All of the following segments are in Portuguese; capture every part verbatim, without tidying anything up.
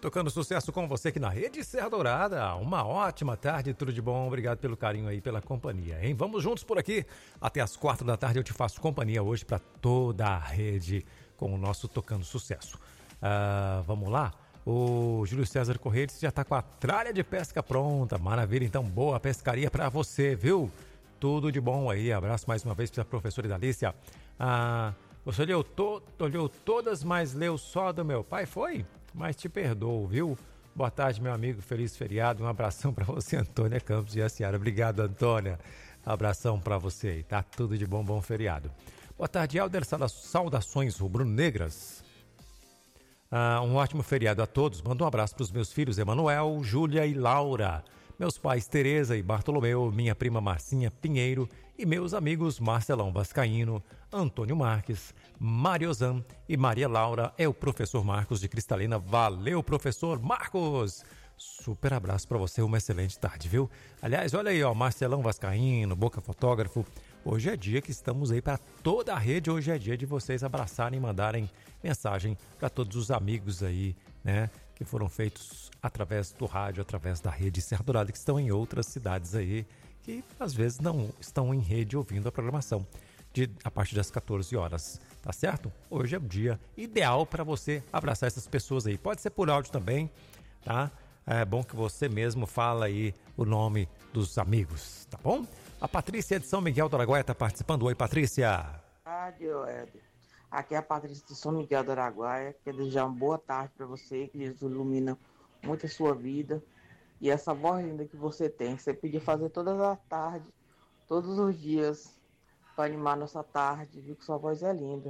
tocando sucesso com você aqui na Rede Serra Dourada. Uma ótima tarde, tudo de bom. Obrigado pelo carinho aí, pela companhia, hein? Vamos juntos por aqui. Até as quatro da tarde eu te faço companhia hoje para toda a rede com o nosso Tocando Sucesso. Uh, vamos lá? O Júlio César Correia já está com a tralha de pesca pronta. Maravilha, então boa pescaria para você, viu? Tudo de bom aí. Abraço mais uma vez para a professora Idalícia. Ah, você olhou, to, olhou todas, mas leu só do meu pai, foi? Mas te perdoo, viu? Boa tarde, meu amigo. Feliz feriado. Um abração para você, Antônia Campos e a Ciara. Obrigado, Antônia. Abração para você aí, tá? Tudo de bom, bom feriado. Boa tarde, Helder. Saudações rubro-negras. Ah, um ótimo feriado a todos. Mando um abraço para os meus filhos, Emanuel, Júlia e Laura. Meus pais, Tereza e Bartolomeu, minha prima Marcinha Pinheiro e meus amigos Marcelão Vascaíno, Antônio Marques, Mariozan e Maria Laura. É o professor Marcos de Cristalina. Valeu, professor Marcos! Super abraço para você, uma excelente tarde, viu? Aliás, olha aí, ó, Marcelão Vascaíno, Boca Fotógrafo. Hoje é dia que estamos aí para toda a rede. Hoje é dia de vocês abraçarem e mandarem mensagem para todos os amigos aí, né? Que foram feitos através do rádio, através da rede Serra Dourada, que estão em outras cidades aí, que às vezes não estão em rede ouvindo a programação de, a partir das quatorze horas, tá certo? Hoje é o dia ideal para você abraçar essas pessoas aí. Pode ser por áudio também, tá? É bom que você mesmo fala aí o nome dos amigos, tá bom? A Patrícia de São Miguel do Araguaia está participando. Oi, Patrícia. Rádio Éder. Aqui é a Patrícia de São Miguel do Araguaia. Quero desejar uma boa tarde para você, que Jesus ilumina muito a sua vida. E essa voz linda que você tem, que você podia fazer todas as tardes, todos os dias, para animar nossa tarde, viu que sua voz é linda.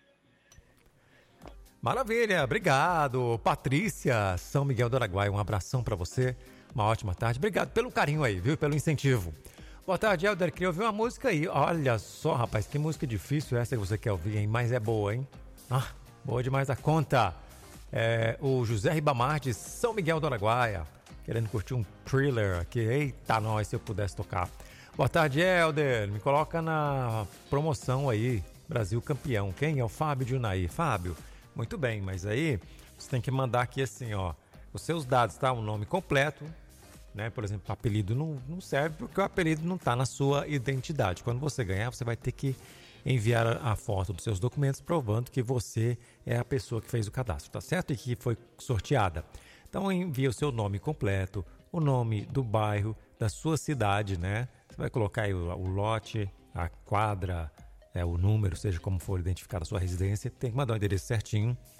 Maravilha, obrigado, Patrícia, São Miguel do Araguaia, um abração para você, uma ótima tarde, obrigado pelo carinho aí, viu, pelo incentivo. Boa tarde, Helder, queria ouvir uma música aí, olha só, rapaz, que música difícil essa que você quer ouvir, hein, mas é boa, hein, ah, boa demais a conta. É, o José Ribamar de São Miguel do Araguaia, querendo curtir um thriller aqui, eita nós, se eu pudesse tocar. Boa tarde, Helder, me coloca na promoção aí, Brasil campeão, quem é o Fábio de Unaí? Fábio, muito bem, mas aí você tem que mandar aqui assim, ó, os seus dados, tá? O nome completo, né? Por exemplo, o apelido não, não serve porque o apelido não tá na sua identidade. Quando você ganhar, você vai ter que enviar a foto dos seus documentos provando que você é a pessoa que fez o cadastro, tá certo? E que foi sorteada. Então envia o seu nome completo, o nome do bairro, da sua cidade, né? Você vai colocar aí o, o lote, a quadra, é, o número, seja como for identificar a sua residência, tem que mandar o endereço certinho